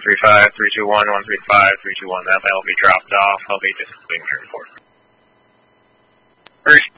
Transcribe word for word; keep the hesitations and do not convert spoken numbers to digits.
three five, three two one, one three five, three two one. That will be dropped off. I'll be just waiting for your report. Hurry.